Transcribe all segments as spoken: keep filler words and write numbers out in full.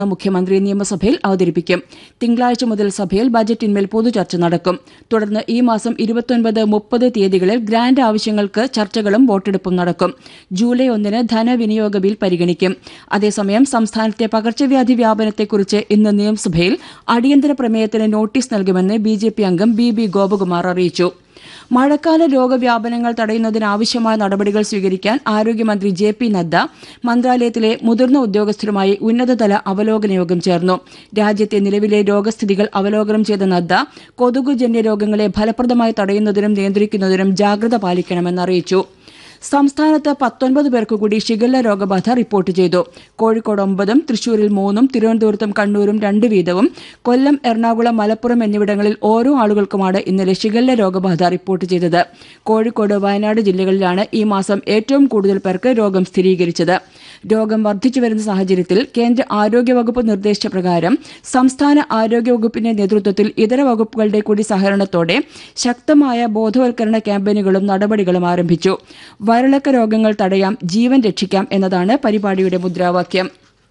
മുഖ്യമന്ത്രി നിയമസഭയിൽ അവതരിപ്പിക്കും. തിങ്കളാഴ്ച മുതൽ സഭയിൽ ബജറ്റിന്മേൽ പൊതുചർച്ച നടക്കും. തുടർന്ന് ഈ മാസം ഇരുപത്തൊൻപത് മുപ്പത് തീയതികളിൽ ഗ്രാന്റ് ആവശ്യങ്ങൾക്ക് ചർച്ചകളും വോട്ടെടുപ്പും നടക്കും. ജൂലൈ ഒന്നിന് ധനവിനിയോഗ ബിൽ പരിഗണിക്കും. അതേസമയം സംസ്ഥാനത്തെ പകർച്ചവ്യാധി വ്യാപനത്തെക്കുറിച്ച് ഇന്ന് നിയമസഭയിൽ അടിയന്തര പ്രമേയത്തിന് നോട്ടീസ് നൽകുമെന്ന് ബി ജെ പി അംഗം ബി ബി ഗോപകുമാർ അറിയിച്ചു. മഴക്കാല രോഗവ്യാപനങ്ങൾ തടയുന്നതിനാവശ്യമായ നടപടികൾ സ്വീകരിക്കാൻ ആരോഗ്യമന്ത്രി ജെ പി നദ്ദ മന്ത്രാലയത്തിലെ മുതിർന്ന ഉദ്യോഗസ്ഥരുമായി ഉന്നതതല അവലോകന യോഗം ചേർന്നു. രാജ്യത്തെ നിലവിലെ രോഗസ്ഥിതികൾ അവലോകനം ചെയ്ത നദ്ദ കൊതുകുജന്യ രോഗങ്ങളെ ഫലപ്രദമായി തടയുന്നതിനും നിയന്ത്രിക്കുന്നതിനും ജാഗ്രത പാലിക്കണമെന്ന് അറിയിച്ചു. സംസ്ഥാനത്ത് പത്തൊൻപത് പേർക്ക് കൂടി ഷിഗല്ല രോഗബാധ റിപ്പോർട്ട് ചെയ്തു. കോഴിക്കോട് ഒമ്പതും തൃശൂരിൽ മൂന്നും തിരുവനന്തപുരത്തും കണ്ണൂരും രണ്ട് വീതവും കൊല്ലം, എറണാകുളം, മലപ്പുറം എന്നിവിടങ്ങളിൽ ഓരോ ആളുകൾക്കുമാണ് ഇന്നലെ ഷിഗല്ല രോഗബാധ റിപ്പോർട്ട് ചെയ്തത്. കോഴിക്കോട്, വയനാട് ജില്ലകളിലാണ് ഈ മാസം ഏറ്റവും കൂടുതൽ പേർക്ക് രോഗം സ്ഥിരീകരിച്ചത്. രോഗം വർദ്ധിച്ചുവരുന്ന സാഹചര്യത്തിൽ കേന്ദ്ര ആരോഗ്യവകുപ്പ് നിർദ്ദേശിച്ച പ്രകാരം സംസ്ഥാന ആരോഗ്യവകുപ്പിന്റെ നേതൃത്വത്തിൽ ഇതര വകുപ്പുകളുടെ കൂടി സഹകരണത്തോടെ ശക്തമായ ബോധവൽക്കരണ ക്യാമ്പയിനുകളും നടപടികളും ആരംഭിച്ചു. വയറിളക്ക രോഗങ്ങൾ തടയാം, ജീവൻ രക്ഷിക്കാം എന്നതാണ് പരിപാടിയുടെ മുദ്രാവാക്യം.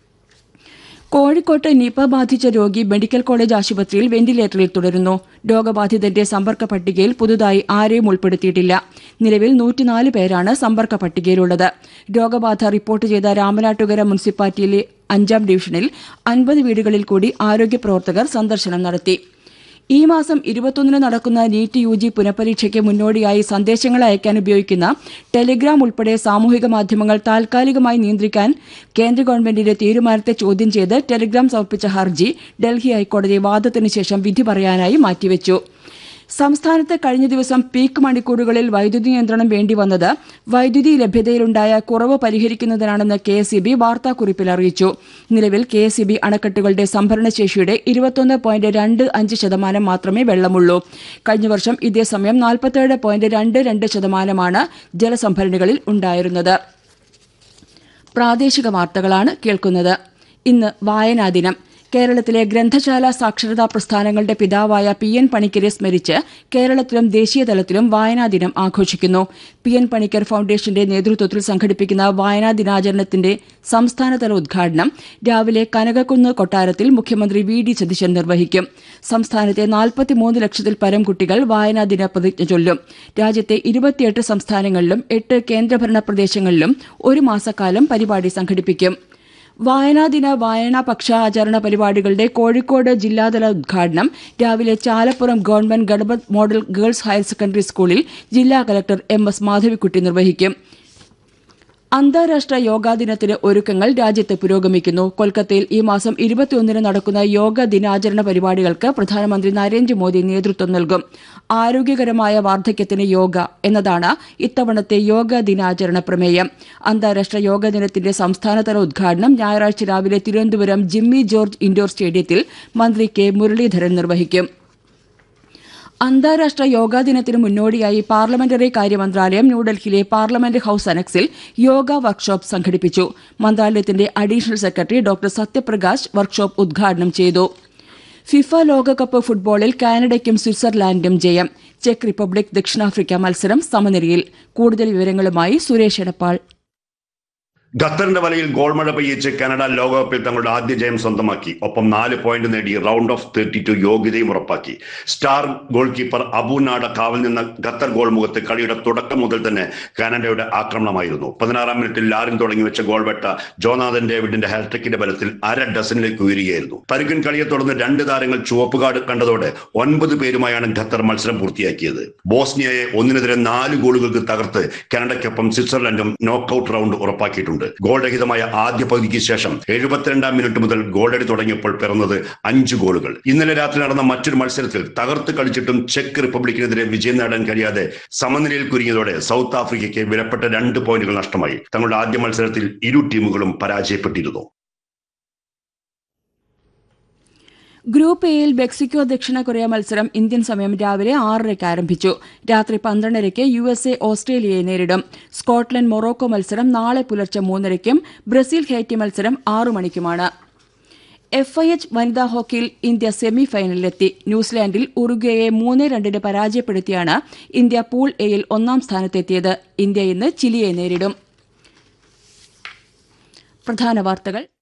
കോഴിക്കോട്ട് നിപ ബാധിച്ച രോഗി മെഡിക്കൽ കോളേജ് ആശുപത്രിയിൽ വെന്റിലേറ്ററിൽ തുടരുന്നു. രോഗബാധിതന്റെ സമ്പർക്ക പട്ടികയിൽ പുതുതായി ആരെയും ഉൾപ്പെടുത്തിയിട്ടില്ല. നിലവിൽ നൂറ്റിനാല് പേരാണ് സമ്പർക്ക പട്ടികയിലുള്ളത്. രോഗബാധ റിപ്പോർട്ട് ചെയ്ത രാമനാട്ടുകര മുനിസിപ്പാലിറ്റിയിലെ അഞ്ചാം ഡിവിഷനിൽ അൻപത് വീടുകളിൽ കൂടി ആരോഗ്യ പ്രവർത്തകർ സന്ദർശനം നടത്തി. ഈ മാസം ഇരുപത്തൊന്നിന് നടക്കുന്ന നീറ്റ് യു ജി പുനഃപരീക്ഷയ്ക്ക് മുന്നോടിയായി സന്ദേശങ്ങൾ അയക്കാൻ ഉപയോഗിക്കുന്ന ടെലിഗ്രാം ഉൾപ്പെടെ സാമൂഹിക മാധ്യമങ്ങൾ താൽക്കാലികമായി നിയന്ത്രിക്കാൻ കേന്ദ്ര ഗവൺമെന്റിന്റെ തീരുമാനത്തെ ചോദ്യം ചെയ്ത് ടെലിഗ്രാം സമർപ്പിച്ച ഹർജി ഡൽഹി ഹൈക്കോടതി വാദത്തിന് ശേഷം വിധി പറയാനായി മാറ്റിവെച്ചു. സംസ്ഥാനത്ത് കഴിഞ്ഞ ദിവസം പീക്ക് മണിക്കൂറുകളിൽ വൈദ്യുതി നിയന്ത്രണം വേണ്ടിവന്നത് വൈദ്യുതി ലഭ്യതയിലുണ്ടായ കുറവ് പരിഹരിക്കുന്നതിനാണെന്ന് കെ എസ് ഇ ബി വാർത്താക്കുറിപ്പിൽ അറിയിച്ചു. നിലവിൽ കെ എസ് ഇ ബി അണക്കെട്ടുകളുടെ സംഭരണശേഷിയുടെ ഇരുപത്തൊന്ന് പോയിന്റ് രണ്ട് അഞ്ച് ശതമാനം മാത്രമേ വെള്ളമുള്ളൂ. കഴിഞ്ഞ വർഷം ഇതേസമയം നാൽപ്പത്തേഴ് പോയിന്റ് രണ്ട് രണ്ട് ശതമാനമാണ് ജലസംഭരണികളിൽ ഉണ്ടായിരുന്നത്. പ്രാദേശിക വാർത്തകളാണ് കേൾക്കുന്നത്. ഇന്ന് വായനാ ദിനം. കേരളത്തിലെ ഗ്രന്ഥശാല സാക്ഷരതാ പ്രസ്ഥാനങ്ങളുടെ പിതാവായ പി എൻ പണിക്കരെ സ്മരിച്ച് കേരളത്തിലും ദേശീയതലത്തിലും വായനാ ദിനം ആഘോഷിക്കുന്നു. പി എൻ പണിക്കർ ഫൌണ്ടേഷന്റെ നേതൃത്വത്തിൽ സംഘടിപ്പിക്കുന്ന വായനാ ദിനാചരണത്തിന്റെ സംസ്ഥാനതല ഉദ്ഘാടനം രാവിലെ കനകക്കുന്ന് കൊട്ടാരത്തിൽ മുഖ്യമന്ത്രി വി ഡി സതീശൻ നിർവഹിക്കും. സംസ്ഥാനത്തെ നാൽപ്പത്തിമൂന്ന് ലക്ഷത്തിൽ പരം കുട്ടികൾ വായനാ ദിന പ്രതിജ്ഞ ചൊല്ലും. രാജ്യത്തെ ഇരുപത്തിയെട്ട് സംസ്ഥാനങ്ങളിലും എട്ട് കേന്ദ്രഭരണ പ്രദേശങ്ങളിലും ഒരു മാസക്കാലം പരിപാടി സംഘടിപ്പിക്കും. വായനാദിന വായനാ പക്ഷാചരണ പരിപാടികളുടെ കോഴിക്കോട് ജില്ലാതല ഉദ്ഘാടനം രാവിലെ Chalappuram government Ganapath model girls higher secondary സ്കൂളിൽ ജില്ലാ കലക്ടർ എം എസ് മാധവിക്കുട്ടി നിർവഹിക്കും. അന്താരാഷ്ട്ര യോഗാ ദിനത്തിന് ഒരുക്കങ്ങൾ രാജ്യത്ത് പുരോഗമിക്കുന്നു. കൊൽക്കത്തയിൽ ഈ മാസം ഇരുപത്തിയൊന്നിന് നടക്കുന്ന യോഗ ദിനാചരണ പരിപാടികൾക്ക് പ്രധാനമന്ത്രി നരേന്ദ്രമോദി നേതൃത്വം നൽകും. ആരോഗ്യകരമായ വാർദ്ധക്യത്തിന് യോഗ എന്നതാണ് ഇത്തവണത്തെ യോഗ ദിനാചരണ പ്രമേയം. അന്താരാഷ്ട്ര യോഗ ദിനത്തിന്റെ സംസ്ഥാനതല ഉദ്ഘാടനം ഞായറാഴ്ച രാവിലെ തിരുവനന്തപുരം ജിമ്മി ജോർജ് ഇൻഡോർ സ്റ്റേഡിയത്തിൽ മന്ത്രി കെ മുരളീധരൻ നിർവഹിക്കും. അന്താരാഷ്ട്ര യോഗാ ദിനത്തിന് മുന്നോടിയായി പാർലമെന്ററി കാര്യ മന്ത്രാലയം ന്യൂഡൽഹിയിലെ പാർലമെന്റ് ഹൌസ് അനക്സിൽ യോഗ വർക്ക്ഷോപ്പ് സംഘടിപ്പിച്ചു. മന്ത്രാലയത്തിന്റെ additional secretary doctor Satyaprakash workshop ഉദ്ഘാടനം ചെയ്തു. ഫിഫ ലോകകപ്പ് ഫുട്ബോളിൽ കാനഡയ്ക്കും സ്വിറ്റ്സർലാൻഡിനും ജയം. ചെക്ക് റിപ്പബ്ലിക് ദക്ഷിണാഫ്രിക്ക മത്സരം സമനിലയിൽ. കൂടുതൽ വിവരങ്ങളുമായി സുരേഷ് എടപ്പാൾ. ഖത്തറിന്റെ വലയിൽ ഗോൾ മഴ പെയ്യിച്ച് കാനഡ ലോകകപ്പിൽ തങ്ങളുടെ ആദ്യ ജയം സ്വന്തമാക്കി. ഒപ്പം നാല് പോയിന്റ് നേടി റൗണ്ട് ഓഫ് തേർട്ടി ടു യോഗ്യതയും ഉറപ്പാക്കി. സ്റ്റാർ ഗോൾ കീപ്പർ അബുനാഡ കാവൽ നിന്ന ഖത്തർ ഗോൾ മുഖത്ത് കളിയുടെ തുടക്കം മുതൽ തന്നെ കാനഡയുടെ ആക്രമണമായിരുന്നു. പതിനാറാം മിനിറ്റിൽ ലാറിൻ തുടങ്ങി വെച്ച ഗോൾ വെട്ട ജോനാഥൻ ഡേവിഡിന്റെ ഹാട്രിക്കിന്റെ ബലത്തിൽ അര ഡസനിലേക്ക് ഉയരുകയായിരുന്നു. പരുക്കൻ കളിയെ തുടർന്ന് രണ്ട് താരങ്ങൾ ചുവപ്പ് കാർഡ് കണ്ടതോടെ ഒൻപത് പേരുമായാണ് ഖത്തർ മത്സരം പൂർത്തിയാക്കിയത്. ബോസ്നിയയെ ഒന്നിനെതിരെ നാല് ഗോളുകൾക്ക് തകർത്ത് കാനഡയ്ക്കൊപ്പം സ്വിറ്റ്സർലൻഡും നോക്കൌട്ട് റൗണ്ട് ഉറപ്പാക്കിയിട്ടുണ്ട്. ഗോൾ രഹിതമായ ആദ്യ പകുതിക്ക് ശേഷം എഴുപത്തിരണ്ടാം മിനിറ്റ് മുതൽ ഗോളടി തുടങ്ങിയപ്പോൾ പിറന്നത് അഞ്ച് ഗോളുകൾ. ഇന്നലെ രാത്രി നടന്ന മറ്റൊരു മത്സരത്തിൽ തകർത്ത് കളിച്ചിട്ടും ചെക്ക് റിപ്പബ്ലിക്കിനെതിരെ വിജയം നേടാൻ കഴിയാതെ സമനിലയിൽ കുരുങ്ങിയതോടെ സൗത്ത് ആഫ്രിക്കയ്ക്ക് വിലപ്പെട്ട രണ്ട് പോയിന്റുകൾ നഷ്ടമായി. തങ്ങളുടെ ആദ്യ മത്സരത്തിൽ ഇരു ടീമുകളും പരാജയപ്പെട്ടിരുന്നു. ഗ്രൂപ്പ് എയിൽ മെക്സിക്കോ ദക്ഷിണ കൊറിയ മത്സരം ഇന്ത്യൻ സമയം രാവിലെ ആറരയ്ക്ക് ആരംഭിച്ചു. രാത്രി പന്ത്രണ്ടരയ്ക്ക് യു എസ് എ ഓസ്ട്രേലിയയെ നേരിടും. സ്കോട്ട്ലൻഡ് മൊറോക്കോ മത്സരം നാളെ പുലർച്ചെ മൂന്നരയ്ക്കും ബ്രസീൽ ഹൈറ്റി മത്സരം ആറു മണിക്കുമാണ്. എഫ് ഐ എച്ച് വനിതാ ഹോക്കിയിൽ ഇന്ത്യ സെമി ഫൈനലിലെത്തി. ന്യൂസിലാൻഡിൽ ഉറുഗ്വേയെ മൂന്ന് രണ്ടിന് പരാജയപ്പെടുത്തിയാണ് ഇന്ത്യ പൂൾ എയിൽ ഒന്നാം സ്ഥാനത്തെത്തിയത്. ഇന്ത്യ ഇന്ന് ചിലിയെ നേരിടും. പ്രധാന വാർത്തകൾ